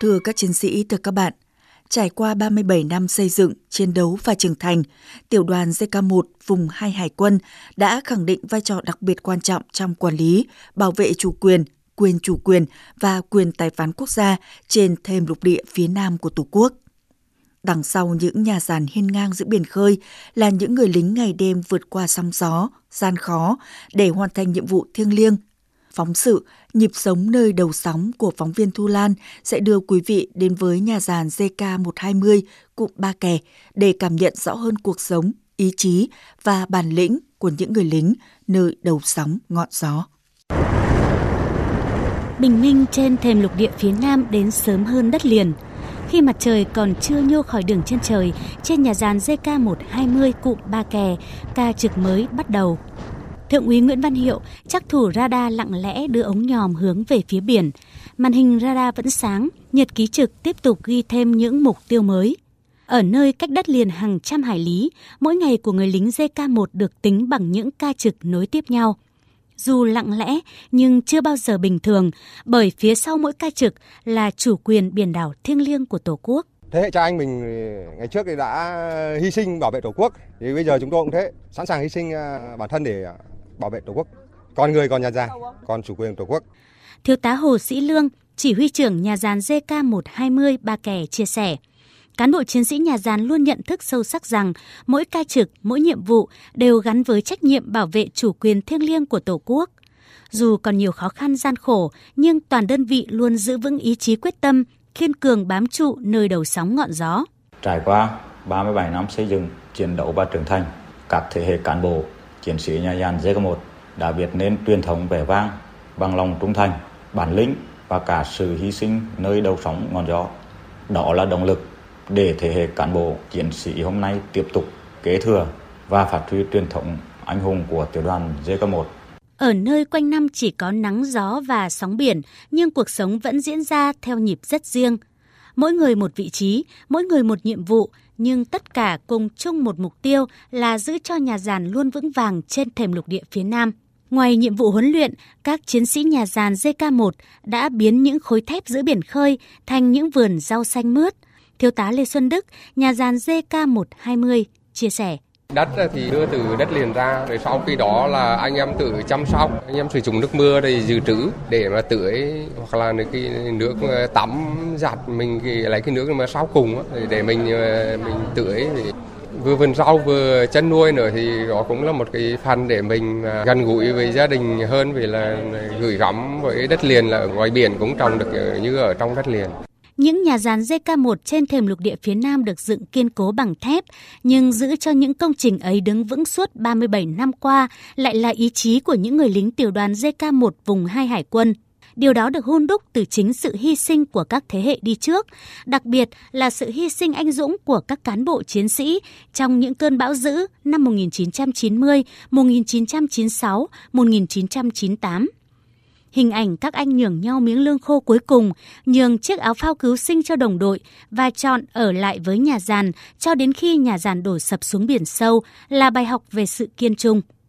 Thưa các chiến sĩ, thưa các bạn, trải qua 37 năm xây dựng, chiến đấu và trưởng thành, tiểu đoàn JK1 vùng 2 Hải quân đã khẳng định vai trò đặc biệt quan trọng trong quản lý, bảo vệ chủ quyền, quyền chủ quyền và quyền tài phán quốc gia trên thềm lục địa phía Nam của Tổ quốc. Đằng sau những nhà giàn hiên ngang giữa biển khơi là những người lính ngày đêm vượt qua sóng gió, gian khó để hoàn thành nhiệm vụ thiêng liêng. Phóng sự Nhịp sống nơi đầu sóng của phóng viên Thu Lan sẽ đưa quý vị đến với nhà giàn JK120 cụm Ba Kè để cảm nhận rõ hơn cuộc sống, ý chí và bản lĩnh của những người lính nơi đầu sóng ngọn gió. Bình minh trên thềm lục địa phía Nam đến sớm hơn đất liền. Khi mặt trời còn chưa nhô khỏi đường chân trời, trên nhà giàn JK120 cụm Ba Kè, ca trực mới bắt đầu. Thượng úy Nguyễn Văn Hiệu, trắc thủ radar lặng lẽ đưa ống nhòm hướng về phía biển. Màn hình radar vẫn sáng, nhật ký trực tiếp tục ghi thêm những mục tiêu mới. Ở nơi cách đất liền hàng trăm hải lý, mỗi ngày của người lính JK1 được tính bằng những ca trực nối tiếp nhau. Dù lặng lẽ nhưng chưa bao giờ bình thường, bởi phía sau mỗi ca trực là chủ quyền biển đảo thiêng liêng của Tổ quốc. Thế hệ cha anh mình ngày trước thì đã hy sinh bảo vệ Tổ quốc, thì bây giờ chúng tôi cũng thế, sẵn sàng hy sinh bản thân để bảo vệ Tổ quốc. Con người còn nhà giàn, còn chủ quyền Tổ quốc. Thiếu tá Hồ Sĩ Lương, chỉ huy trưởng nhà giàn JK120 Ba Kè chia sẻ, cán bộ chiến sĩ nhà giàn luôn nhận thức sâu sắc rằng mỗi ca trực, mỗi nhiệm vụ đều gắn với trách nhiệm bảo vệ chủ quyền thiêng liêng của Tổ quốc. Dù còn nhiều khó khăn gian khổ, nhưng toàn đơn vị luôn giữ vững ý chí quyết tâm, kiên cường bám trụ nơi đầu sóng ngọn gió. Trải qua 37 năm xây dựng, chiến đấu và trưởng thành, các thế hệ cán bộ, chiến sĩ nhà giàn JK1 đã viết nên truyền thống vẻ vang bằng lòng trung thành, bản lĩnh và cả sự hy sinh nơi đầu sóng ngọn gió. Đó là động lực để thế hệ cán bộ, chiến sĩ hôm nay tiếp tục kế thừa và phát huy truyền thống anh hùng của tiểu đoàn JK1. Ở nơi quanh năm chỉ có nắng gió và sóng biển, nhưng cuộc sống vẫn diễn ra theo nhịp rất riêng. Mỗi người một vị trí, mỗi người một nhiệm vụ, nhưng tất cả cùng chung một mục tiêu là giữ cho nhà giàn luôn vững vàng trên thềm lục địa phía Nam. Ngoài nhiệm vụ huấn luyện, các chiến sĩ nhà giàn JK1 đã biến những khối thép giữa biển khơi thành những vườn rau xanh mướt. Thiếu tá Lê Xuân Đức, nhà giàn JK120 chia sẻ. Đất thì đưa từ đất liền ra, rồi sau khi đó là anh em tự chăm sóc, anh em sử dụng nước mưa để dự trữ để mà tưới, hoặc là cái nước tắm giặt mình lấy cái nước mà sau cùng để mình tưới. Vừa vườn rau vừa chăn nuôi nữa thì đó cũng là một cái phần để mình gần gũi với gia đình hơn, vì là gửi gắm với đất liền, là ở ngoài biển cũng trồng được như ở trong đất liền. Những nhà giàn JK1 trên thềm lục địa phía Nam được dựng kiên cố bằng thép, nhưng giữ cho những công trình ấy đứng vững suốt 37 năm qua lại là ý chí của những người lính tiểu đoàn JK1 vùng 2 Hải quân. Điều đó được hun đúc từ chính sự hy sinh của các thế hệ đi trước, đặc biệt là sự hy sinh anh dũng của các cán bộ chiến sĩ trong những cơn bão dữ năm 1990, 1996, 1998. Hình ảnh các anh nhường nhau miếng lương khô cuối cùng, nhường chiếc áo phao cứu sinh cho đồng đội và chọn ở lại với nhà giàn cho đến khi nhà giàn đổ sập xuống biển sâu là bài học về sự kiên trung.